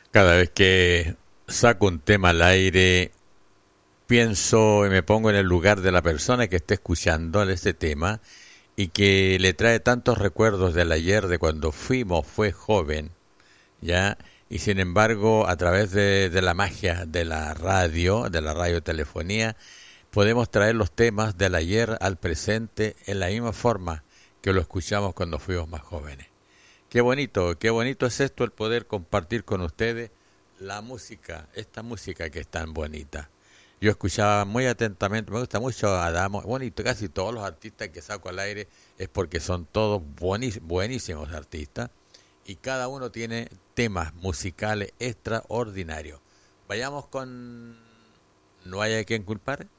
Cada vez que saco un tema al aire, pienso y me pongo en el lugar de la persona que esté escuchando ese tema y que le trae tantos recuerdos del ayer, de cuando fue joven, ¿ya? Y sin embargo, a través de la magia de la radiotelefonía, podemos traer los temas del ayer al presente en la misma forma que lo escuchamos cuando fuimos más jóvenes. Qué bonito es esto, el poder compartir con ustedes la música, esta música que es tan bonita. Yo escuchaba muy atentamente, me gusta mucho Adamo, bueno, y casi todos los artistas que saco al aire es porque son todos buenísimos artistas y cada uno tiene temas musicales extraordinarios. Vayamos con No hay a quien culpar.